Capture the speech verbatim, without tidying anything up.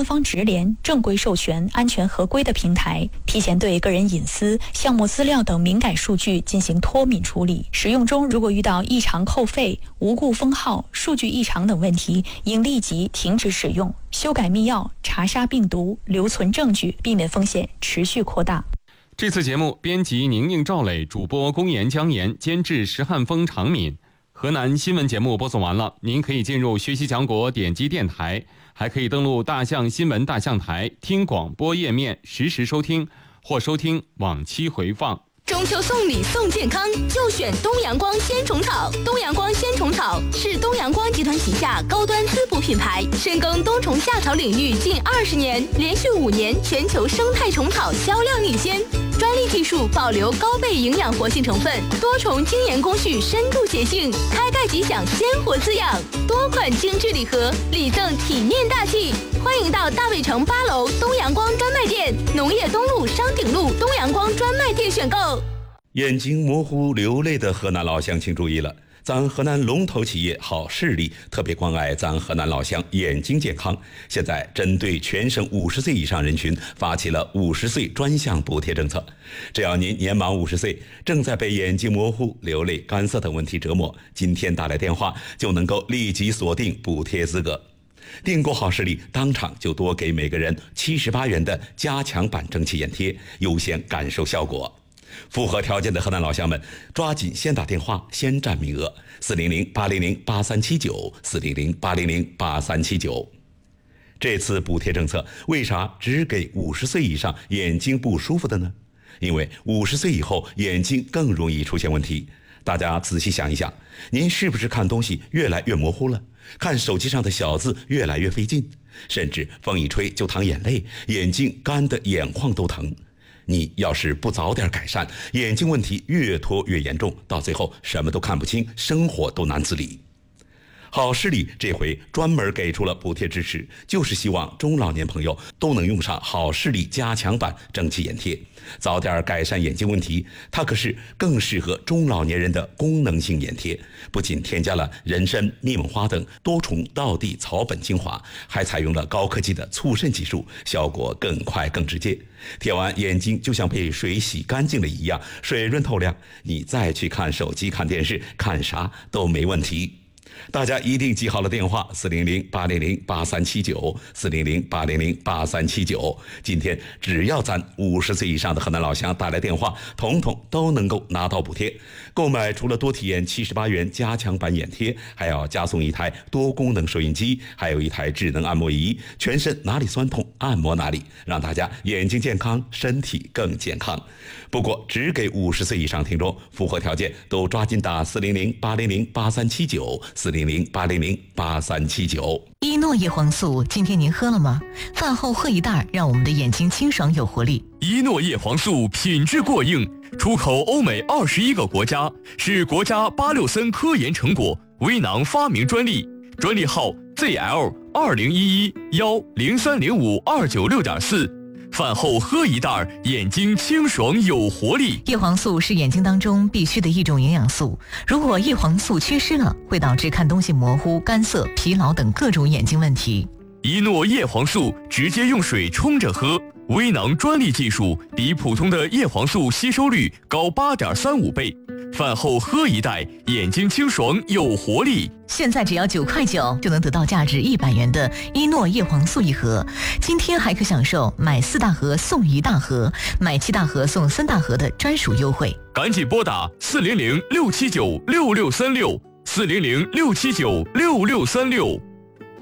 官方直联、正规授权、安全合规的平台，提前对个人隐私、项目资料等敏感数据进行脱敏处理。使用中如果遇到异常扣费、无故封号、数据异常等问题，应立即停止使用，修改密钥，查杀病毒，留存证据，避免风险持续扩大。 这次节目编辑宁宁、赵磊，主播公岩、江岩，监制石汉峰、常敏。河南新闻节目播送完了，您可以进入学习强国点击电台，还可以登录大象新闻大象台听广播页面实时收听或收听往期回放。 中秋送礼送健康，就选东阳光鲜虫草。东阳光鲜虫草是东阳光集团旗下高端滋补品牌，深耕冬虫夏草领域近二十年，连续五年全球生态虫草销量领先。专利技术保留高倍营养活性成分，多重精研工序深度协性，开盖即享鲜活滋养。多款精致礼盒，礼赠体面大气。欢迎到大卫城八楼东阳光专卖店、农业东路商鼎路东阳光专卖店选购。 眼睛模糊流泪的河南老乡请注意了，咱河南龙头企业好视力特别关爱咱河南老乡眼睛健康，现在针对全省五十岁以上人群发起了五十岁专项补贴政策。只要您年满五十岁，正在被眼睛模糊、流泪、干涩等问题折磨，今天打来电话就能够立即锁定补贴资格。订购好视力，当场就多给每个人七十八元的加强版蒸汽眼贴，优先感受效果。符合条件的河南老乡们，抓紧先打电话，先占名额，四零零八零零八三七九，四零零八零零八三七九。这次补贴政策为啥只给五十岁以上眼睛不舒服的呢？因为五十岁以后眼睛更容易出现问题。大家仔细想一想，您是不是看东西越来越模糊了？看手机上的小字越来越费劲，甚至风一吹就淌眼泪，眼睛干得眼眶都疼。你要是不早点改善，眼睛问题越拖越严重，到最后什么都看不清，生活都难自理。好视力这回专门给出了补贴支持，就是希望中老年朋友都能用上好视力加强版蒸汽眼贴，早点改善眼睛问题。它可是更适合中老年人的功能性眼贴，不仅添加了人参、蜜蒙花等多重道地草本精华，还采用了高科技的促渗技术，效果更快更直接。贴完眼睛就像被水洗干净了一样，水润透亮，你再去看手机、看电视、看啥都没问题。大家一定记好了电话：四零零八零零八三七九，四零零八零零八三七九。今天只要咱五十岁以上的河南老乡打来电话，统统都能够拿到补贴。购买除了多体验七十八元加强版眼贴，还要加送一台多功能收音机，还有一台智能按摩仪，全身哪里酸痛按摩哪里，让大家眼睛健康，身体更健康。不过只给五十岁以上听众，符合条件都抓紧打四零零八零零八三七九，四零零八零零八三七九。 依诺叶黄素，今天您喝了吗？饭后喝一袋，让我们的眼睛清爽有活力。 依诺叶黄素品质过硬，出口欧美二十一个国家，是国家八六森科研成果，微囊发明专利，专利号 Z L 二零一一幺零三零五二九六点四。饭后喝一袋，眼睛清爽有活力。 叶黄素是眼睛当中必需的一种营养素，如果叶黄素缺失了，会导致看东西模糊、干涩、疲劳等各种眼睛问题。 依诺叶黄素直接用水冲着喝，微囊专利技术，比普通的叶黄素吸收率高 八点三五 倍。饭后喝一袋，眼睛清爽有活力。 现在只要九块九就能得到价值一百元的依诺叶黄素一盒，今天还可享受买四大盒送一大盒，买七大盒送三大盒的专属优惠。 赶紧拨打四零零六七九六六三六，四零零六七九六六三六。